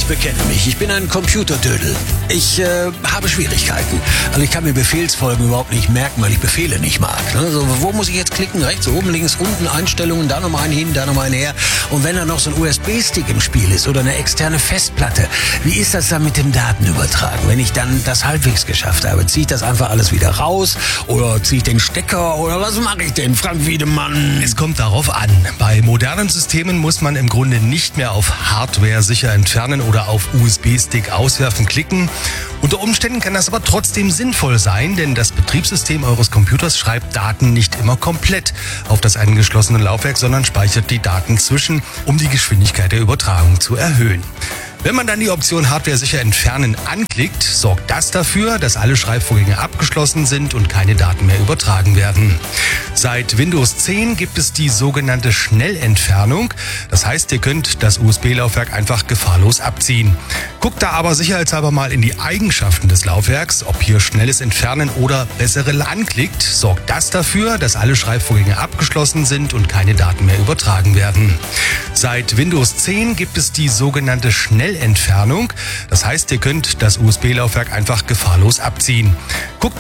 bekenne mich. Ich bin ein Computerdödel. Ich habe Schwierigkeiten. Also ich kann mir Befehlsfolgen überhaupt nicht merken, weil ich Befehle nicht mag. Ne? Also, wo muss ich jetzt klicken? Rechts, oben, links, unten, Einstellungen, da nochmal einen hin, da nochmal einen her. Und wenn da noch so ein USB-Stick im Spiel ist oder eine externe Festplatte, wie ist das dann mit dem Datenübertragen? Wenn ich dann das halbwegs geschafft habe, ziehe ich das einfach alles wieder raus oder ziehe ich den Stecker oder was mache ich denn, Frank Wiedemann? Es kommt darauf an. Bei modernen Systemen muss man im Grunde nicht mehr auf Hardware sicher entfernen oder auf USB-Stick auswerfen klicken. Unter Umständen kann das aber trotzdem sinnvoll sein, denn das Betriebssystem eures Computers schreibt Daten nicht immer komplett auf das angeschlossene Laufwerk, sondern speichert die Daten zwischen, um die Geschwindigkeit der Übertragung zu erhöhen. Wenn man dann die Option Hardware sicher entfernen anklickt, sorgt das dafür, dass alle Schreibvorgänge abgeschlossen sind und keine Daten mehr übertragen werden. Seit Windows 10 gibt es die sogenannte Schnellentfernung. Das heißt, ihr könnt das USB-Laufwerk einfach gefahrlos abziehen. Guckt da aber sicherheitshalber mal in die Eigenschaften des Laufwerks, ob hier schnelles Entfernen oder bessere anklickt, sorgt das dafür, dass alle Schreibvorgänge abgeschlossen sind und keine Daten mehr übertragen werden. Seit Windows 10 gibt es die sogenannte Schnellentfernung. Das heißt, ihr könnt das USB-Laufwerk einfach gefahrlos abziehen. Guckt